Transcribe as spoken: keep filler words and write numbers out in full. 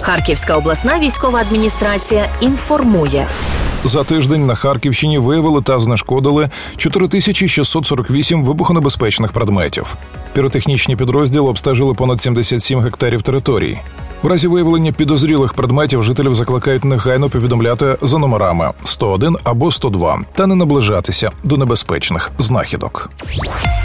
Харківська обласна військова адміністрація інформує. За тиждень на Харківщині виявили та знешкодили чотири тисячі шістсот сорок вісім вибухонебезпечних предметів. Піротехнічні підрозділи обстежили понад сімдесят сім гектарів території. У разі виявлення підозрілих предметів жителів закликають негайно повідомляти за номерами сто один або сто два та не наближатися до небезпечних знахідок.